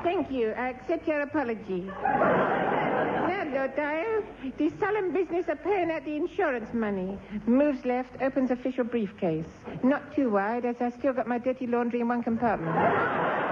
Thank you. I accept your apology. Now, Lord, the solemn business of paying out the insurance money. Moves left, opens official briefcase. Not too wide, as I still got my dirty laundry in one compartment.